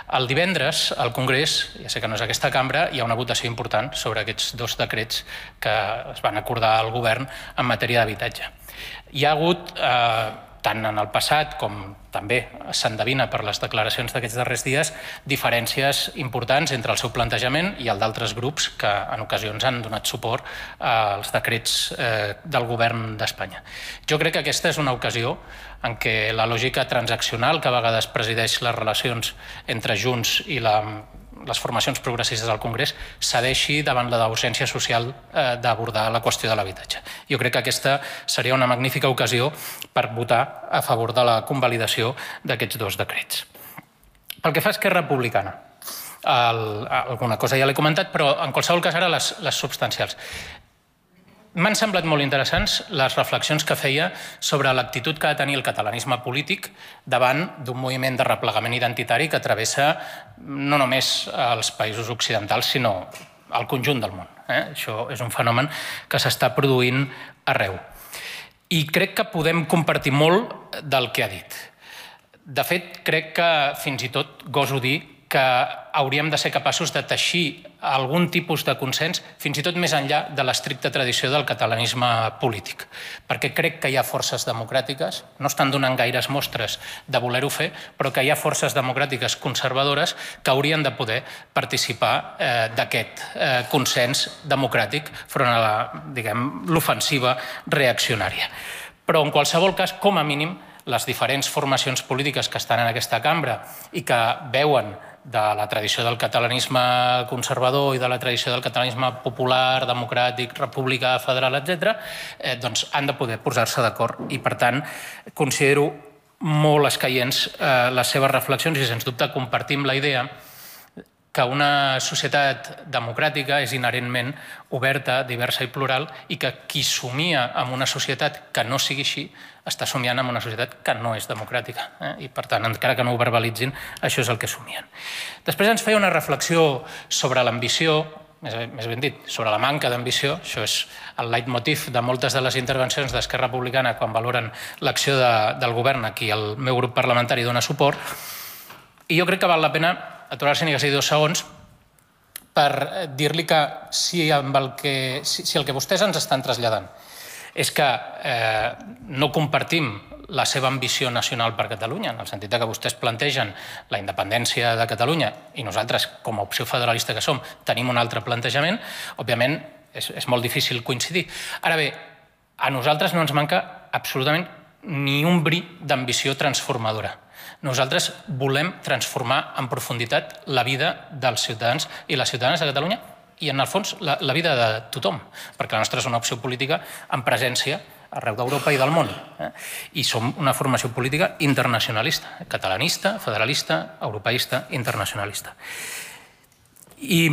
El divendres, al Congrés, ja sé que no és aquesta cambra, hi ha una votació important sobre aquests 2 decrets que es van acordar al govern en matèria d'habitatge. Hi ha hagut, tant en el passat com també s'endevina per les declaracions d'aquests darrers dies, diferències importants entre el seu plantejament i el d'altres grups que en ocasions han donat suport als decrets del govern d'Espanya. Jo crec que aquesta és una ocasió en què la lògica transaccional que a vegades presideix les relacions entre Junts i les formacions progressistes del Congrés cedeixi davant la urgència social d'abordar la qüestió de l'habitatge. Jo crec que aquesta seria una magnífica ocasió per votar a favor de la convalidació d'aquests 2 decrets. Pel que fa a Esquerra Republicana, alguna cosa ja l'he comentat, però en qualsevol cas ara les substancials. M'han semblat molt interessants les reflexions que feia sobre l'actitud que ha de tenir el catalanisme polític davant d'un moviment de replegament identitari que travessa no només els països occidentals, sinó el conjunt del món. Això és un fenomen que s'està produint arreu. I crec que podem compartir molt del que ha dit. De fet, crec que fins i tot goso dir que hauríem de ser capaços de teixir algun tipus de consens fins i tot més enllà de l'estricta tradició del catalanisme polític. Perquè crec que hi ha forces democràtiques, no estan donant gaires mostres de voler-ho fer, però que hi ha forces democràtiques conservadores que haurien de poder participar d'aquest consens democràtic front a l'ofensiva reaccionària. Però en qualsevol cas, com a mínim, les diferents formacions polítiques que estan en aquesta cambra i que veuen de la tradició del catalanisme conservador i de la tradició del catalanisme popular, democràtic, republicà, federal, etc., doncs han de poder posar-se d'acord i, per tant, considero molt escaients les seves reflexions i, sens dubte, compartim la idea que una societat democràtica és inherentment oberta, diversa i plural i que qui somia en una societat que no sigui així està somiant en una societat que no és democràtica. I, per tant, encara que no ho verbalitzin, això és el que somien. Després ens feia una reflexió sobre l'ambició, més ben dit, sobre la manca d'ambició. Això és el leitmotiv de moltes de les intervencions d'Esquerra Republicana quan valoren l'acció del govern a qui el meu grup parlamentari dona suport. I jo crec que val la pena aturar-se ni que sigui 2 segons per dir-li que si el que vostès ens estan traslladant és que no compartim la seva ambició nacional per Catalunya, en el sentit que vostès plantegen la independència de Catalunya i nosaltres, com a opció federalista que som, tenim un altre plantejament, òbviament és molt difícil coincidir. Ara bé, a nosaltres no ens manca absolutament ni un bri d'ambició transformadora. Nosaltres volem transformar en profunditat la vida dels ciutadans i les ciutadanes de Catalunya i, en el fons, la vida de tothom, perquè la nostra és una opció política en presència arreu d'Europa i del món. I som una formació política internacionalista, catalanista, federalista, europeista, internacionalista. I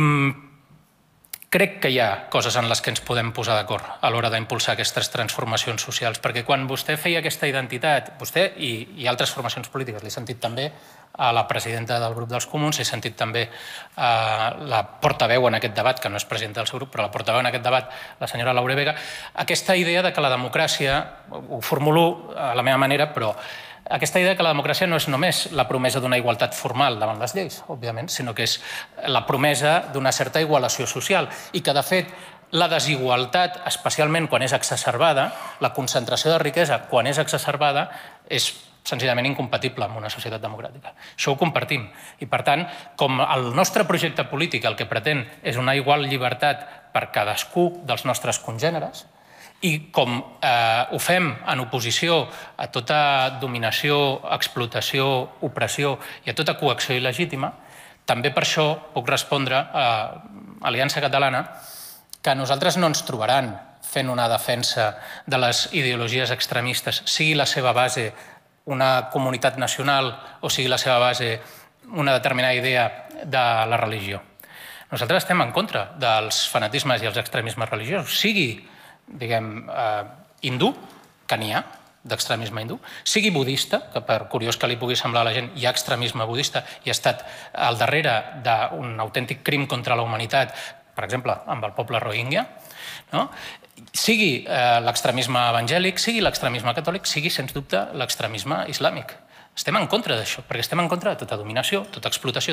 crec que hi ha coses en les que ens podem posar d'acord a l'hora d'impulsar aquestes transformacions socials, perquè quan vostè feia aquesta identitat, vostè i altres formacions polítiques, l'he sentit també a la presidenta del grup dels Comuns, he sentit també la portaveu en aquest debat, que no és presidenta del seu grup, però la portaveu en aquest debat, la senyora Laura Vega, aquesta idea de que la democràcia, ho formulo a la meva manera, però aquesta idea que la democràcia no és només la promesa d'una igualtat formal davant les lleis, òbviament, sinó que és la promesa d'una certa igualació social i que, de fet, la desigualtat, especialment quan és exacerbada, la concentració de riquesa quan és exacerbada, és senzillament incompatible amb una societat democràtica. Això ho compartim. I, per tant, com el nostre projecte polític el que pretén és una igual llibertat per cadascú dels nostres congèneres, i com ho fem en oposició a tota dominació, explotació, opressió i a tota coacció il·legítima, també per això puc respondre a Aliança Catalana que nosaltres no ens trobaran fent una defensa de les ideologies extremistes, sigui la seva base una comunitat nacional o sigui la seva base una determinada idea de la religió. Nosaltres estem en contra dels fanatismes i els extremismes religiosos, sigui hindú, que n'hi ha, d'extremisme hindú, sigui budista, que per curiós que li pugui semblar a la gent, hi ha extremisme budista i ha estat al darrere d'un autèntic crim contra la humanitat, per exemple, amb el poble rohingya, sigui l'extremisme evangèlic, sigui l'extremisme catòlic, sigui, sens dubte, l'extremisme islàmic. Estem en contra d'això, perquè estem en contra de tota dominació, tota explotació,